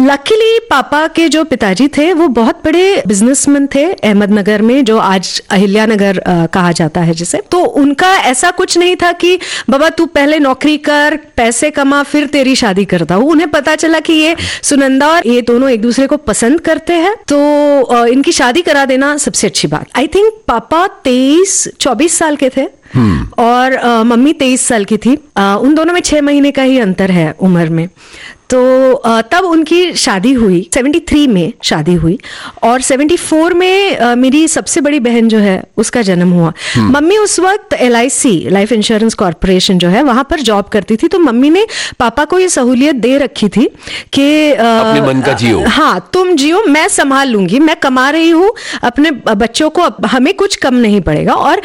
Luckily पापा के जो पिताजी थे वो बहुत बड़े बिजनेसमैन थे अहमदनगर में, जो आज अहिल्या नगर कहा जाता है जिसे। तो उनका ऐसा कुछ नहीं था कि बाबा तू पहले नौकरी कर, पैसे कमा, फिर तेरी शादी करता हूँ। उन्हें पता चला कि ये सुनंदा और ये दोनों एक दूसरे को पसंद करते हैं, तो इनकी शादी करा देना सबसे अच्छी बात। आई थिंक पापा 24 साल के थे और मम्मी 23 साल की थी। उन दोनों में 6 महीने का ही अंतर है उम्र में। तो तब उनकी शादी हुई, 73 में शादी हुई और 74 में मेरी सबसे बड़ी बहन जो है उसका जन्म हुआ। मम्मी उस वक्त LIC लाइफ इंश्योरेंस कॉर्पोरेशन जो है वहां पर जॉब करती थी, तो मम्मी ने पापा को ये सहूलियत दे रखी थी कि अपने मन का जियो। हाँ, तुम जियो, मैं संभाल लूंगी, मैं कमा रही हूँ अपने बच्चों को, हमें कुछ कम नहीं पड़ेगा। और